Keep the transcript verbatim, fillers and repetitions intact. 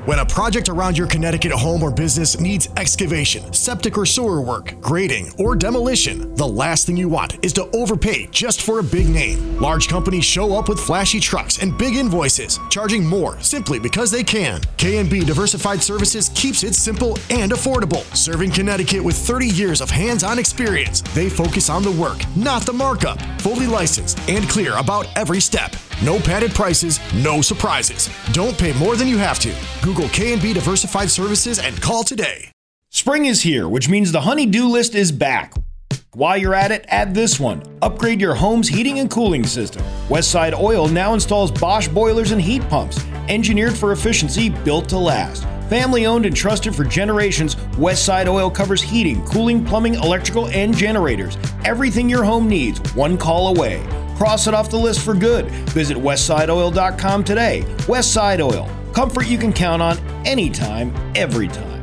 When a project around your Connecticut home or business needs excavation, septic or sewer work, grading, or demolition, the last thing you want is to overpay just for a big name. Large companies show up with flashy trucks and big invoices, charging more simply because they can. K and B Diversified Services keeps it simple and affordable. Serving Connecticut with thirty years of hands-on experience, they focus on the work, not the markup. Fully licensed and clear about every step. No padded prices, no surprises. Don't pay more than you have to. Google K and B Diversified Services and call today. Spring is here, which means the honey-do list is back. While you're at it, add this one. Upgrade your home's heating and cooling system. Westside Oil now installs Bosch boilers and heat pumps. Engineered for efficiency, built to last. Family owned and trusted for generations, Westside Oil covers heating, cooling, plumbing, electrical, and generators. Everything your home needs, one call away. Cross it off the list for good. Visit westside oil dot com today. Westside Oil. Comfort you can count on anytime, every time.